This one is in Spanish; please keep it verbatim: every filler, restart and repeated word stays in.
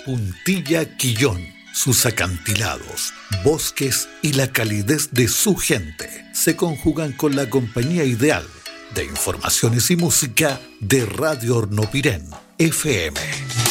Puntilla Quillón, sus acantilados, bosques y la calidez de su gente se conjugan con la compañía ideal de informaciones y música de Radio Hornopirén, F M.